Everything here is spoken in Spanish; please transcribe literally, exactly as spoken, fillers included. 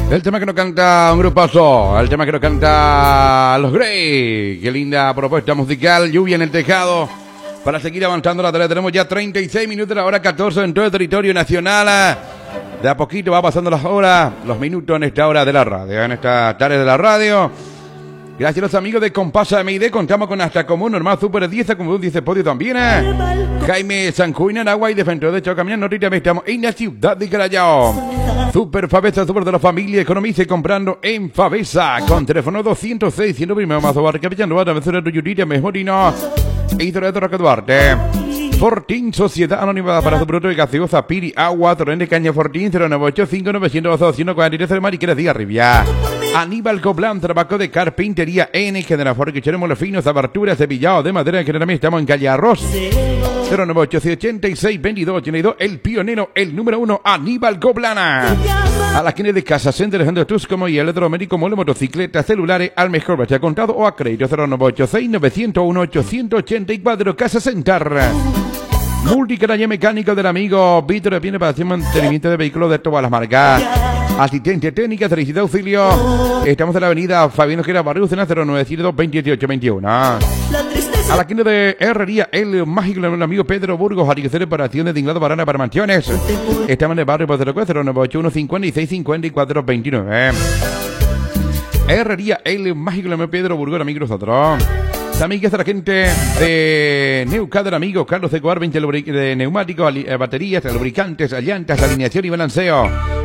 El tema que nos canta un grupazo, el tema que nos canta Los Grey. Qué linda propuesta musical, lluvia en el tejado. Para seguir avanzando la tarea tenemos ya treinta y seis minutos, la hora catorce en todo el territorio nacional. De a poquito va pasando las horas, los minutos en esta hora de la radio, en esta tarde de la radio. Gracias a los amigos de Compasa M I D, contamos con hasta común normal super diez, como dice Podio también. ¿eh? Jaime Sanjuina, Aragua y de Frente de Chocamián, Norita, estamos en la ciudad de Carallao. Super Favesa, super de la familia, economice comprando en Favesa, con teléfono doscientos seis, ciento primero, Mazo Barca, Villano, Aventura, Yurita, Mejorino, e Historia de Roca Duarte. Fortín, Sociedad Anónima para su producto de gaseosa, Piri, Agua, Torrente, Caña, Fortín, cero nueve ocho cinco nueve cero dos uno cuatro tres, Mariqueras de Arribia. Aníbal Coblán, trabajo de carpintería N, General Forque, Cheremos los finos, aberturas, cepillado de madera, que también estamos en calle Arroz. cero nueve ocho ochenta y seis veintidós ochenta y dos, el pionero, el número uno, Aníbal Coblana. A las quienes de Casa Center, Alejandro Tuscomo y electromédico, mole, motocicletas, celulares, al mejor bache contado o a crédito. Cero nueve ocho seis nueve cero uno ocho ocho cuatro, Casa Center. Multicaraña mecánico del amigo Víctor, viene para hacer mantenimiento de vehículos de todas las marcas. Asistente técnica, felicidad, auxilio. Estamos en la avenida Fabiano Gera Barrio, cero nueve siete dos veintiocho veintiuno. A la esquina de Herrería, el mágico el amigo Pedro Burgos, Ariquecero para acciones de Inglado Barana para mansiones. Estamos en el barrio Poder cero nueve ocho uno cincuenta y seis cincuenta y cuatro veintinueve. Herrería, el mágico el amigo Pedro Burgos, amigo nosotros. También que está la gente de Neucader, amigo Carlos de Coar, veinte de neumáticos, baterías, lubricantes, llantas, alineación y balanceo.